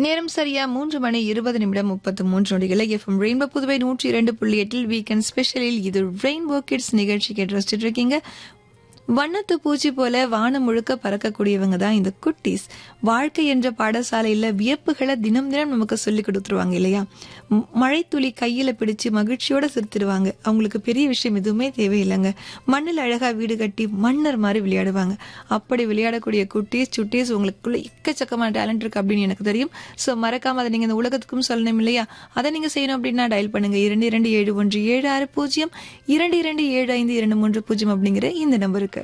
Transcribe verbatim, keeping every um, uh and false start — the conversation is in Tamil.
நேரம் சரியா மூன்று மணி இருபது நிமிடம் முப்பத்து மூன்று நொடிகளை எஃப்எம் ரெயின்போ புதுவை நூற்றி இரண்டு புள்ளி எட்டில் வீக்கெண்ட் ஸ்பெஷலில் இது ரெயின்போ கிட்ஸ் நிகழ்ச்சி கேட்டு ரசிச்சுட்டு இருக்கீங்க. வண்ணத்து பூச்சி போல வானம் முழுக்க பறக்கக்கூடியவங்க தான் இந்த குட்டீஸ். வாழ்க்கை என்ற பாடசாலையில வியப்புகளை தினம் தினம் நமக்கு சொல்லி கொடுத்துருவாங்க இல்லையா? மழைத்துளி கையில பிடிச்சு மகிழ்ச்சியோட சிரித்திடுவாங்க. அவங்களுக்கு பெரிய விஷயம் எதுவுமே தேவையில்லைங்க. மண்ணில் அழகா வீடு கட்டி மன்னர் மாதிரி விளையாடுவாங்க. அப்படி விளையாடக்கூடிய குட்டீஸ் சுட்டீஸ் உங்களுக்குள்ள எக்கச்சக்கமான டேலண்ட் இருக்கு அப்படின்னு எனக்கு தெரியும். சோ மறக்காம அதை நீங்க இந்த உலகத்துக்கும் சொல்லணும் இல்லையா? அதை நீங்க செய்யணும் அப்படின்னா டயல் பண்ணுங்க இரண்டு இரண்டு ஏழு ஒன்று ஏழு ஆறு பூஜ்ஜியம் இரண்டு இரண்டு ஏழு ஐந்து இரண்டு மூன்று பூஜ்ஜியம் அப்படிங்கிற இந்த நம்பருக்கு.